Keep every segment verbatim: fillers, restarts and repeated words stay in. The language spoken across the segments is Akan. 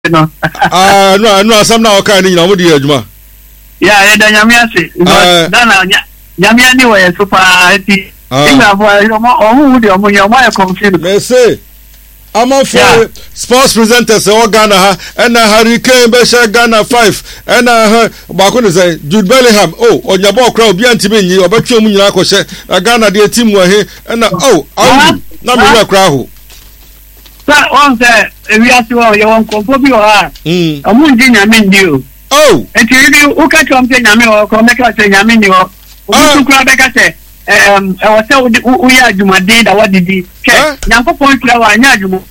no. Ah, no, no, some now kind of you know, Juma. Yeah, and then Yamiasi. Dana, Yamiani was super. They say, I'm on for sports presenters, all Ghana, and a Hurricane Besha Ghana five, and I heard say Jude Bellingham. Oh, on your ball crowd, Biantimini, or Batum Yakoshe, a Ghana, dear team were here, and oh, oh, not a crowd. That one said, we are to your uncle, Bobby or her. A moon dinner mean you. Oh, and you who catch something, Yami or Comeka say Yamini or Crabeka say. Um, I was told we are Juma did what did he? Yanko point flower, Yajum,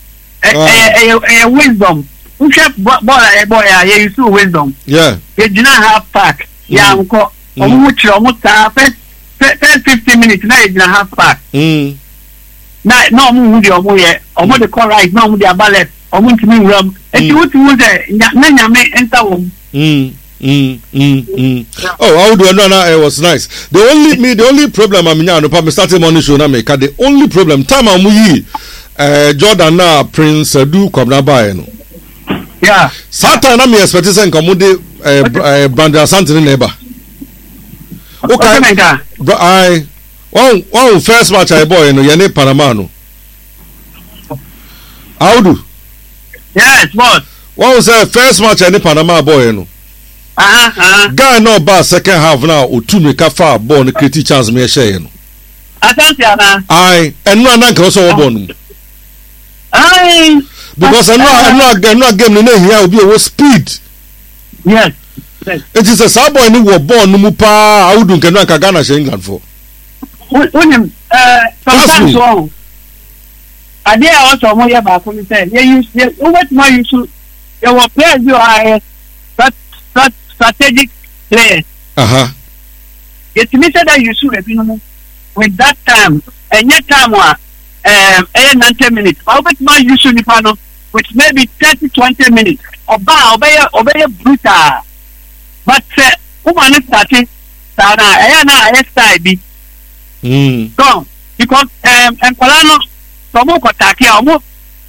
a wisdom. Who kept boy, a boy, I use wisdom. Yeah, you do not have pack. Yanko, almost almost first fifteen minutes, now you do not have pack. No, no, your boy, or what the call right now with their ballet, or want to me rum. And you would want that Nanya may enter home. Mm, mm, mm. Oh, how do I know now? It was nice. The only me, the only problem I'm now. No problem. Starting morning show now make. The only problem time I'm with uh, Jordan now Prince uh, do come now by no. Yeah. Saturday I'm expecting some come with uh, Brandon Asante neighbor. Okay. I one one first match I boy no yene Panama no. How do? Yes, boss. What was the first match I Panama boy no? Uh huh. Guy no ba second half now o two make a far ball no create chance me share no. Asante ana. Aye, and no na nka so wo ball no. Aye. Because I know I know no game no here will be a speed. Yes. It is a sub boy no wo ball no mu pa awudu nka no nka Ghana she England for. Unim eh sometimes so. Ade a also mo ye ba ko ni say you use what my use you were players you are that that strategic players. Uh-huh. It means that you should have been with that time and yet time um eh ninety minutes. How about my use Nipano with maybe thirty twenty minutes. Oba obey obey brutal. But uh woman starting sana eh na eh style bi. Mm. Go because um and Polano Tomo Kotaki omo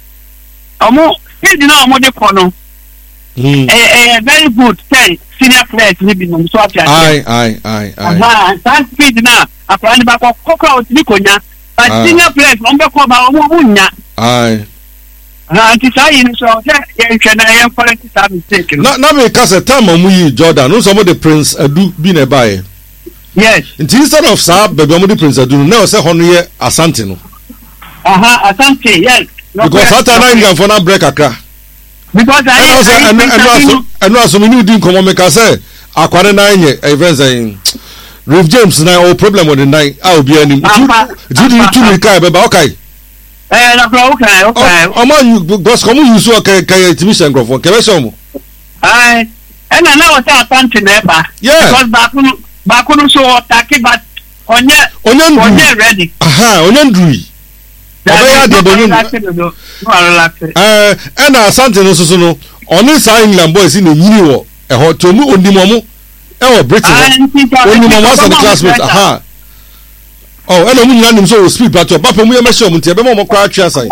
omo speed na omo de kono. Mm. A, a very good say senior players ni bi no so afia. Aye aye aye aye. Ah, that speed na afran ba ko kokra otini konya. But senior players on be ko ba omo munya. Aye. Ah, anti sai ni so say ye hwena ye quality mistake. Na na me ka say time omo yi Jordan no some of the Prince Adu bi na bae. Yes. Instead of Saab baby omo the Prince Adu no say hono ye Asante no. Aha, Asante, yes. Because after nine years for na break akra. Because I I know I know so many din come make say akware na nye even saying Rev James na o problem with the nine I will be any do do two me kai be okay. Eh na bro okay okay. O man you because come you so kai kai exhibition go for ke so mo. Ai and na na what Asante na ba. Because back back no so attack but onye onye ready. Aha onye ndui. Obeya de bonu eh e na Asante no so no oni sa England boys ni nyiri wo e ho tomu onimomu e wo Britain onimomu as the classmate aha oh e no mu nyina nim so speed but papa mu ye me show mu tie be mo kra atwa sai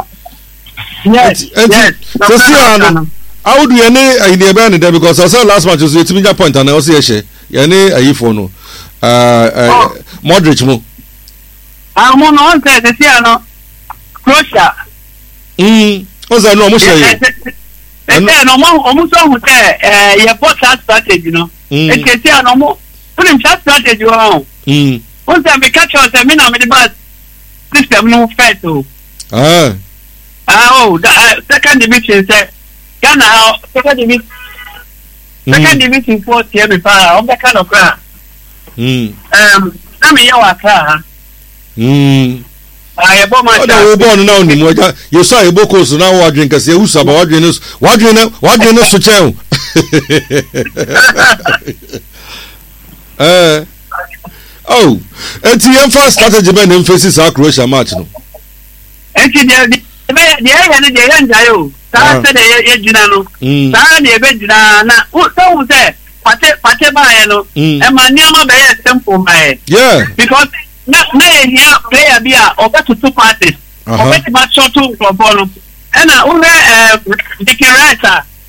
yes yes so see ano how do you any idea be any because I saw last match so etimi ja point and I also ye she ye any ayifo no uh Modric mu ah mo no on say see ano Croatia. Mm. What's that? No, I'm sure. Eh, no, mo, almost so who say, eh, you bought that strategy, no. Eh, say say no mo. Put him that strategy on. Mm. Once I me catch us, me na me the bad system no fair to. Ah. Ah, oh, that second division say Ghana second division. Second division fourth year me pa, on that kind of crap. Mm. Um, I mean you are crap. Mm. I bought my oh, born now ni mo you saw a boko so now what drink say usa ba what drink what drink what drink so chen eh oh enti em first strategy be na emphasis our Croatia match no enti de de de ya ne de ya njayo ta se de ye jina no ta ne be jina na so wu say pate pate ba ye no e ma ni ama be ye simple mai yeah because na na here player be a oba to two parties oba to match to club ball and na una eh Dicky Wright